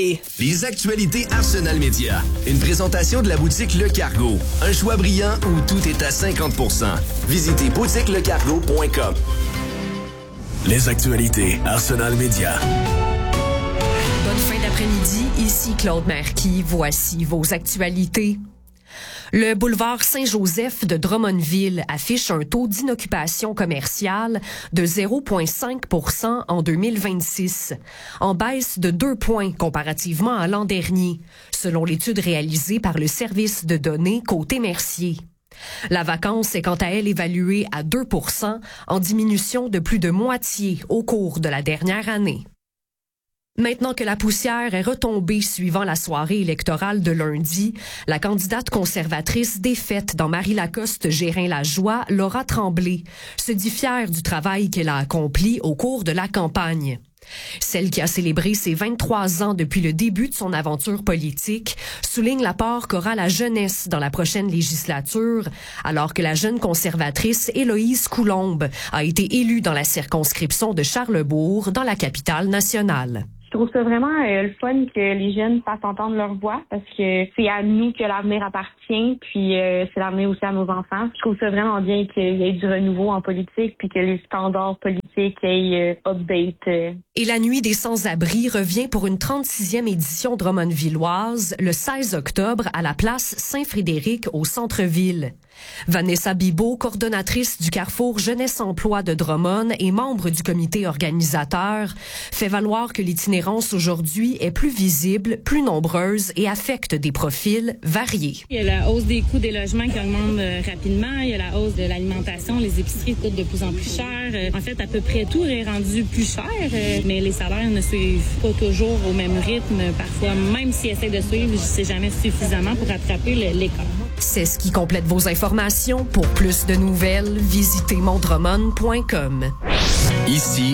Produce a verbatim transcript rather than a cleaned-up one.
Les actualités Arsenal Média. Une présentation de la boutique Le Cargo. Un choix brillant où tout est à cinquante pour cent. Visitez boutique le cargo point com. Les actualités Arsenal Média. Bonne fin d'après-midi, ici Claude Marquis. Voici vos actualités. Le boulevard Saint-Joseph de Drummondville affiche un taux d'inoccupation commerciale de zéro virgule cinq pour cent en deux mille vingt-six, en baisse de deux points comparativement à l'an dernier, selon l'étude réalisée par le service de données Côté Mercier. La vacance est quant à elle évaluée à deux pour cent, en diminution de plus de moitié au cours de la dernière année. Maintenant que la poussière est retombée suivant la soirée électorale de lundi, la candidate conservatrice défaite dans Marie-Lacoste-Gérin-Lajoie, Laura Tremblay, se dit fière du travail qu'elle a accompli au cours de la campagne. Celle qui a célébré ses vingt-trois ans depuis le début de son aventure politique souligne l'apport qu'aura la jeunesse dans la prochaine législature, alors que la jeune conservatrice Héloïse Coulombe a été élue dans la circonscription de Charlesbourg, dans la capitale nationale. Je trouve ça vraiment euh, le fun que les jeunes fassent entendre leur voix parce que c'est à nous que l'avenir appartient, puis euh, c'est l'avenir aussi à nos enfants. Je trouve ça vraiment bien qu'il y ait du renouveau en politique puis que les standards politiques aient euh, update. Euh. Et la nuit des sans-abri revient pour une trente-sixième édition drummondvilloise le seize octobre à la place Saint-Frédéric au centre-ville. Vanessa Bibeau, coordonnatrice du Carrefour Jeunesse Emploi de Drummond et membre du comité organisateur, fait valoir que l'itinérance aujourd'hui est plus visible, plus nombreuse et affecte des profils variés. Il y a la hausse des coûts des logements qui augmente euh, rapidement, il y a la hausse de l'alimentation, les épiceries coûtent de plus en plus cher. Euh, en fait, à peu près tout est rendu plus cher, euh, mais les salaires ne suivent pas toujours au même rythme. Parfois, même s'ils essaient de suivre, c'est jamais suffisamment pour rattraper le, l'écart. C'est ce qui complète vos informations. Pour plus de nouvelles, visitez mon drummond point com. Ici